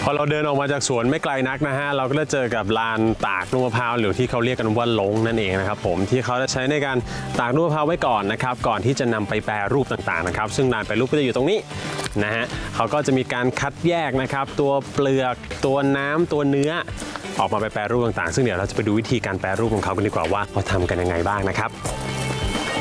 พอเราเดินออกมาจากสวนไม่ไกลนักนะฮะเราก็จะเจอกับลานตากลูกมะพร้าวหรือที่เขาเรียกกันว่าลงนั่นเองนะครับผมที่เขาจะใช้ในการตากลูกมะพร้าวไว้ก่อนนะครับก่อนที่จะนำไปแปรรูปต่างๆนะครับซึ่งลานแปรรูปก็จะอยู่ตรงนี้นะฮะเขาก็จะมีการคัดแยกนะครับตัวเปลือกตัวน้ำตัวเนื้อออกมาไปแปรรูปต่างๆซึ่งเดี๋ยวเราจะไปดูวิธีการแปรรูปของเขากันดีกว่าว่าเขาทำกันยังไงบ้างนะครับ